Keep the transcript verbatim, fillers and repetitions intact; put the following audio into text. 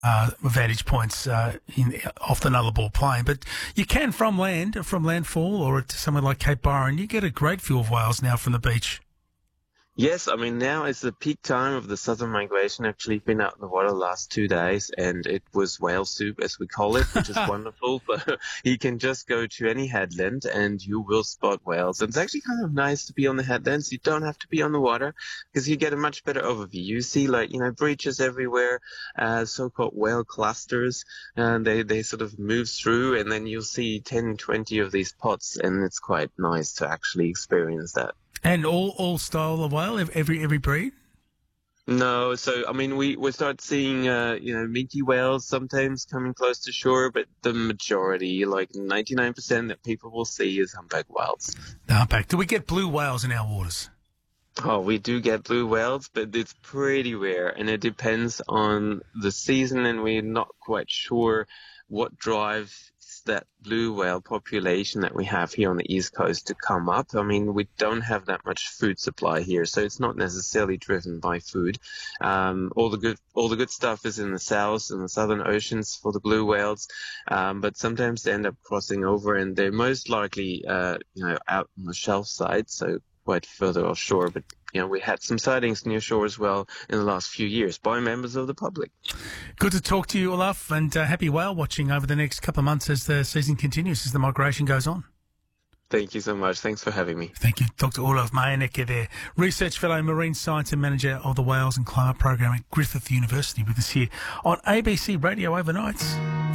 uh, vantage points uh, in, off the Nullarbor Plain. But you can from land, from landfall or to somewhere like Cape Byron, you get a great view of whales now from the beach. Yes, I mean, now is the peak time of the southern migration. Actually, been out in the water the last two days, and it was whale soup, as we call it, which is wonderful. But you can just go to any headland, and you will spot whales. And it's actually kind of nice to be on the headlands. You don't have to be on the water, because you get a much better overview. You see, like, you know, breaches everywhere, uh, so-called whale clusters, and they, they sort of move through, and then you'll see ten, twenty of these pots, and it's quite nice to actually experience that. And all, all style of whale, every every breed? No, so I mean, we, we start seeing, uh, you know, minke whales sometimes coming close to shore, but the majority, like ninety-nine percent that people will see is humpback whales. The humpback. Do we get blue whales in our waters? Oh, we do get blue whales, but it's pretty rare, and it depends on the season, and we're not quite sure what drives that blue whale population that we have here on the East Coast to come up. I mean, we don't have that much food supply here, so it's not necessarily driven by food. Um, all the good, all the good stuff is in the south and the southern oceans for the blue whales, um, but sometimes they end up crossing over, and they're most likely, uh, you know, out on the shelf side, so quite further offshore. But you know, we had some sightings near shore as well in the last few years by members of the public. Good to talk to you, Olaf, and uh, happy whale watching over the next couple of months as the season continues, as the migration goes on. Thank you so much. Thanks for having me. Thank you. Doctor Olaf Meijenecke there, Research Fellow, Marine Science and Manager of the Whales and Climate Program at Griffith University, with us here on A B C Radio Overnights.